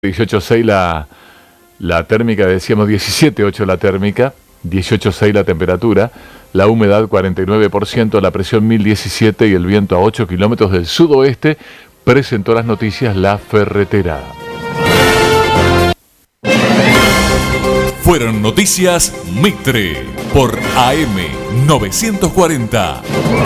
18.6 la térmica, decíamos 17.8 la térmica, 18.6 la temperatura, la humedad 49%, la presión 1017 y el viento a 8 kilómetros del sudoeste. Presentó las noticias La Ferretera. Fueron noticias Mitre por AM 940.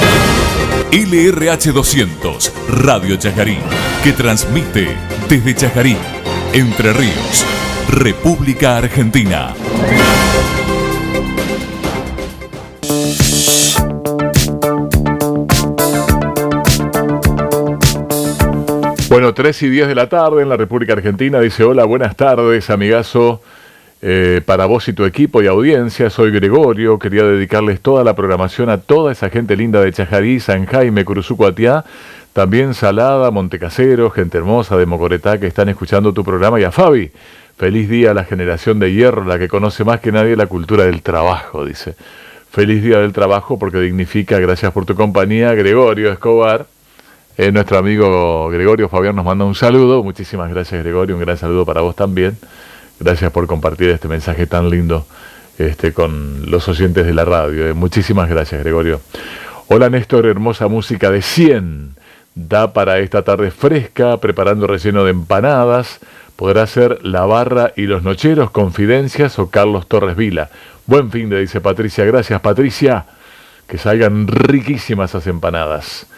LRH 200, Radio Chajarí, que transmite desde Chajarí, Entre Ríos, República Argentina. Bueno, 3:10 de la tarde en la República Argentina. Dice: hola, buenas tardes, amigazo. Para vos y tu equipo y audiencia, soy Gregorio. Quería dedicarles toda la programación a toda esa gente linda de Chajarí, San Jaime, Curuzucuatiá, también Salada, Montecasero, gente hermosa de Mocoretá que están escuchando tu programa, y a Fabi. Feliz día a la generación de hierro, la que conoce más que nadie la cultura del trabajo, dice. Feliz día del trabajo porque dignifica. Gracias por tu compañía, Gregorio Escobar. Nuestro amigo Gregorio Fabián nos manda un saludo. Muchísimas gracias, Gregorio. Un gran saludo para vos también. Gracias por compartir este mensaje tan lindo con los oyentes de la radio. Muchísimas gracias, Gregorio. Hola, Néstor, hermosa música de 100. Da para esta tarde fresca, preparando relleno de empanadas. Podrá ser La Barra y los Nocheros, Confidencias o Carlos Torres Vila. Buen fin de, dice Patricia. Gracias, Patricia. Que salgan riquísimas esas empanadas.